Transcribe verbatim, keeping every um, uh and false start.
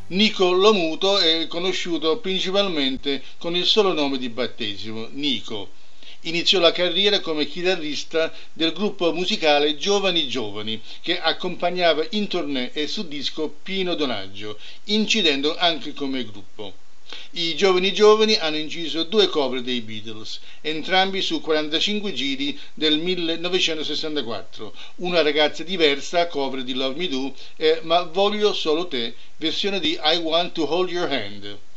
Nico Lomuto è conosciuto principalmente con il solo nome di battesimo, Nico. Iniziò la carriera come chitarrista del gruppo musicale Giovani Giovani, che accompagnava in tournée e su disco Pino Donaggio, incidendo anche come gruppo. I Giovani Giovani hanno inciso due cover dei Beatles, entrambi su quarantacinque giri del millenovecentosessantaquattro, Una ragazza diversa, cover di Love Me Do, e Ma voglio solo te, versione di I Want to Hold Your Hand.